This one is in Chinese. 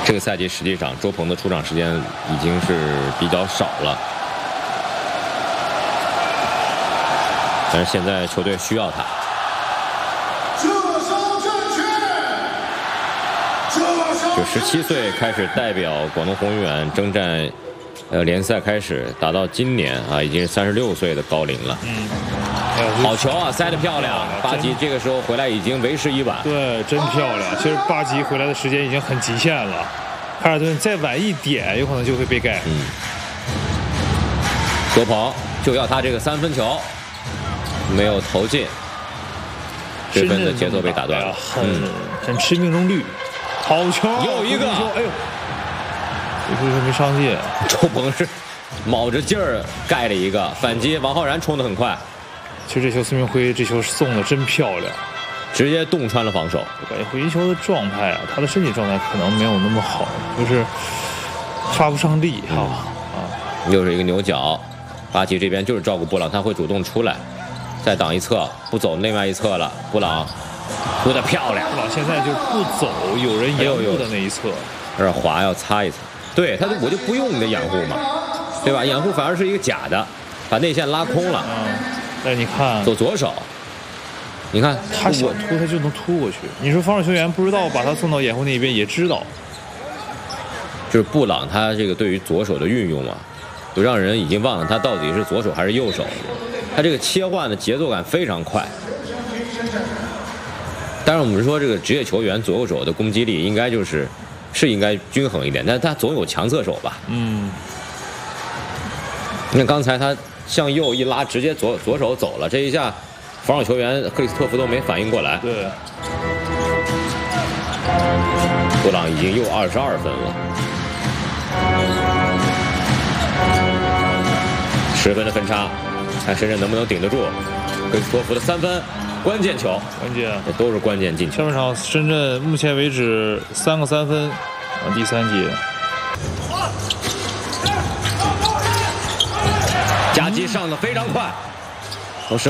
这个赛季实际上周鹏的出场时间已经是比较少了，但是现在球队需要他。就17岁开始代表广东宏远征战，联赛开始打到今年啊，已经是36岁的高龄了。好球啊，塞得漂亮！巴吉这个时候回来已经为时已晚。 对，真漂亮。其实巴吉回来的时间已经很极限了，凯尔顿再晚一点，有可能就会被盖。 左鹏就要他这个3分球，没有投进，这分的节奏被打断了。 很吃命中率。好球！ 又一个！ 哎呦，这回没上界。 周鹏是卯着劲儿盖了一个反击，王浩然冲得很快。 其实这球孙铭徽这球送的真漂亮， 直接洞穿了防守。 我感觉回球的状态啊，他的身体状态可能没有那么好，就是发不上力又是一个牛角，巴吉这边就是照顾布朗，他会主动出来，再挡一侧，不走另外一侧了。布朗扑得漂亮， 布朗现在就不走有人掩护的那一侧， 有点滑，要擦一擦。对，我就不用你的掩护嘛，对吧？掩护反而是一个假的，把内线拉空了。 但是你看， 走左手，你看他想突他就能突过去。你说防守球员不知道把他送到掩护那一边也知道， 就是布朗他这个对于左手的运用啊，就让人已经忘了他到底是左手还是右手。他这个切换的节奏感非常快。当然我们说这个职业球员左右手的攻击力应该应该均衡一点，但他总有强侧手吧。你看刚才他向右一拉，直接左手走了，这一下防守球员克里斯托弗都没反应过来。 对， 布朗已经又22分了，10分的分差，看深圳能不能顶得住。克里斯托弗的3分关键球，这都是关键进球。 下半场深圳目前为止3个3分，第3节。 夹击上的非常快。